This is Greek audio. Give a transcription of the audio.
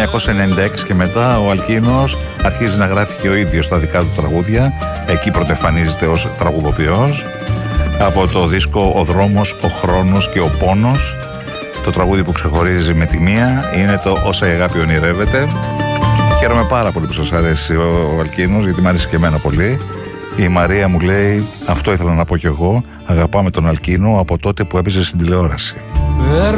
1996 και μετά ο Αλκίνος αρχίζει να γράφει και ο ίδιος τα δικά του τραγούδια. Εκεί πρωτοεμφανίζεται ως τραγουδοποιός. Από το δίσκο «Ο δρόμος, ο χρόνος και ο πόνος», το τραγούδι που ξεχωρίζει με τη μία είναι το «Όσα η αγάπη ονειρεύεται». Χαίρομαι πάρα πολύ που σας αρέσει ο Αλκίνος, γιατί μου αρέσει και εμένα πολύ. Η Μαρία μου λέει, αυτό ήθελα να πω κι εγώ, αγαπάμε τον Αλκίνο από τότε που έπαιζε στην τηλεόραση.